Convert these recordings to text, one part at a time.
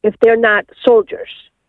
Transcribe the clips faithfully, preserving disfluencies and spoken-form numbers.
if they're not soldiers?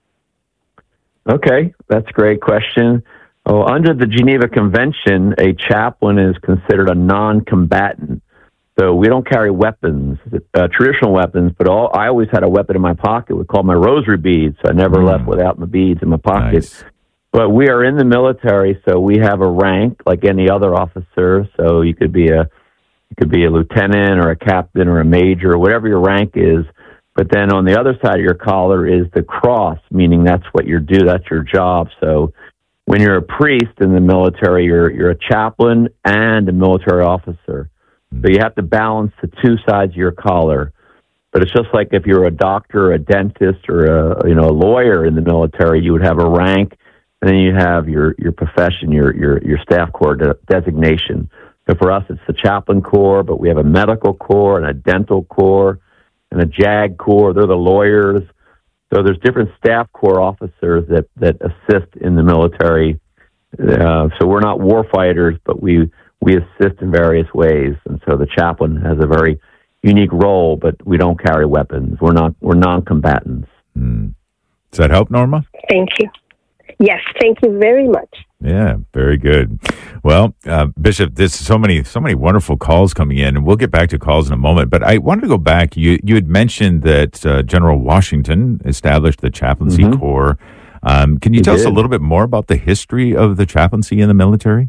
Okay, that's a great question. Oh, under the Geneva Convention, a chaplain is considered a non-combatant. So we don't carry weapons, uh, traditional weapons, but all, I always had a weapon in my pocket. We called my rosary beads. I never mm. left without my beads in my pocket. Nice. But we are in the military, so we have a rank like any other officer. So you could be a you could be a lieutenant or a captain or a major, or whatever your rank is. But then on the other side of your collar is the cross, meaning that's what you do, that's your job. So when you're a priest in the military, you're you're a chaplain and a military officer. So you have to balance the two sides of your collar. But it's just like if you're a doctor, a dentist, or a you know a lawyer in the military, you would have a rank, and then you have your, your profession, your your your staff corps de- designation. So for us, it's the chaplain corps, but we have a medical corps and a dental corps and a JAG corps. They're the lawyers. So there's different staff corps officers that, that assist in the military. Uh, so we're not war fighters, but we we assist in various ways. And so the chaplain has a very unique role, but we don't carry weapons. We're not we're non-combatants. Mm. Does that help, Norma? Thank you. Yes, thank you very much. Yeah, very good. Well, uh, Bishop, there's so many, so many wonderful calls coming in, and we'll get back to calls in a moment. But I wanted to go back. You, you had mentioned that uh, General Washington established the chaplaincy mm-hmm. corps. Um, can you he tell did. us a little bit more about the history of the chaplaincy in the military?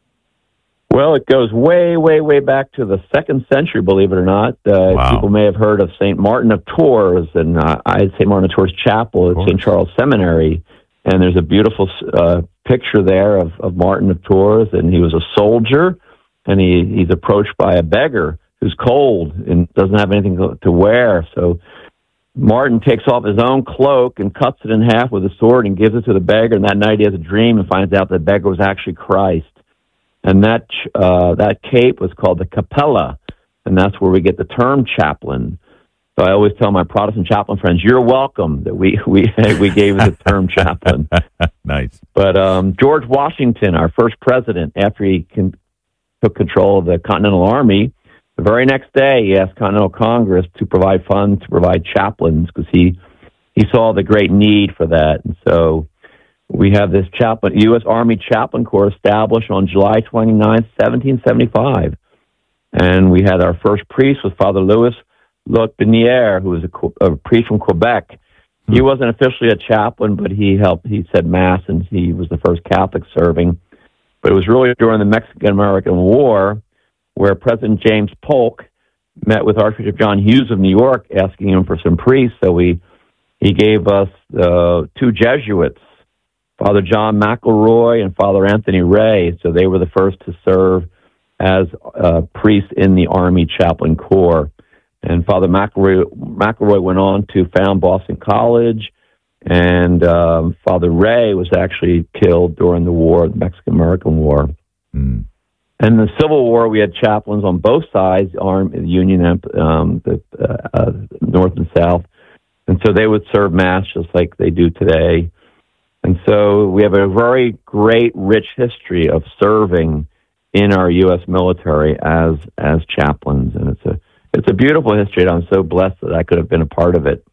Well, it goes way, way, way back to the second century, believe it or not. Uh, wow. People may have heard of Saint Martin of Tours, and uh, I had Saint Martin of Tours Chapel at Saint Charles Seminary. And there's a beautiful uh, picture there of, of Martin of Tours, and he was a soldier, and he, he's approached by a beggar who's cold and doesn't have anything to, to wear. So Martin takes off his own cloak and cuts it in half with a sword and gives it to the beggar, and that night he has a dream and finds out the beggar was actually Christ. And that uh, that cape was called the capella, and that's where we get the term chaplain. So I always tell my Protestant chaplain friends, "You're welcome that we we we gave the term chaplain." Nice. But um, George Washington, our first president, after he con- took control of the Continental Army, the very next day he asked Continental Congress to provide funds to provide chaplains because he he saw the great need for that, and so we have this chaplain, U S Army Chaplain Corps established on July twenty-ninth, seventeen seventy-five, and we had our first priest was Father Louis Lotbiniere, who was a, a priest from Quebec. Hmm. He wasn't officially a chaplain, but he helped. He said mass, and he was the first Catholic serving. But it was really during the Mexican-American War where President James Polk met with Archbishop John Hughes of New York, asking him for some priests. So we he gave us uh, two Jesuits, Father John McElroy and Father Anthony Ray. So they were the first to serve as uh, priests in the Army Chaplain Corps. And Father McElroy, McElroy went on to found Boston College, and um, Father Ray was actually killed during the war, the Mexican-American War. Mm. And the Civil War, we had chaplains on both sides, arm, the Union, um, the uh, uh, North and South. And so they would serve Mass just like they do today. And so we have a very great, rich history of serving in our U S military as as chaplains, and it's a it's a beautiful history, and I'm so blessed that I could have been a part of it.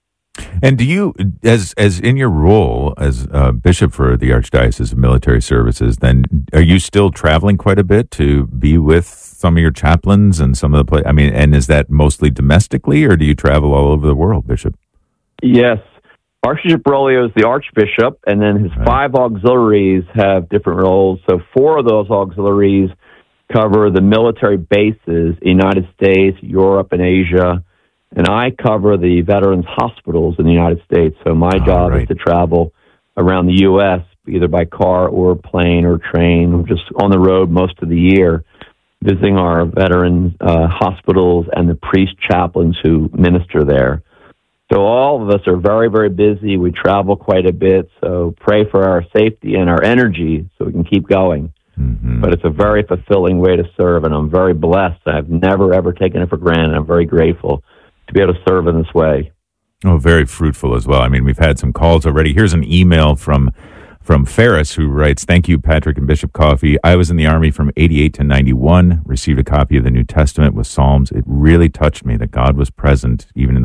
And do you, as as in your role as uh, bishop for the Archdiocese of Military Services, then are you still traveling quite a bit to be with some of your chaplains and some of the place? I mean, and is that mostly domestically, or do you travel all over the world, Bishop? Yes. Archbishop Bergoglio is the Archbishop, and then his right. five auxiliaries have different roles. So four of those auxiliaries cover the military bases, United States, Europe, and Asia. And I cover the veterans hospitals in the United States. So my oh, job right. is to travel around the U S, either by car or plane or train, or just on the road most of the year, visiting our veterans uh, hospitals and the priest chaplains who minister there. So all of us are very, very busy. We travel quite a bit. So pray for our safety and our energy so we can keep going. Mm-hmm. But it's a very fulfilling way to serve, and I'm very blessed. I've never, ever taken it for granted. I'm very grateful to be able to serve in this way. Oh, very fruitful as well. I mean, we've had some calls already. Here's an email from from Ferris, who writes, "Thank you, Patrick and Bishop Coffey. I was in the Army from eighty-eight to ninety-one, received a copy of the New Testament with Psalms. It really touched me that God was present even in